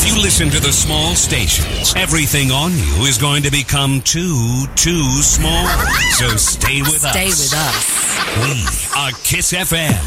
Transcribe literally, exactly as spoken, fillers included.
If you listen to the small stations, everything on you is going to become too, too small. So stay with Stay us. with us. We are Kiss F M.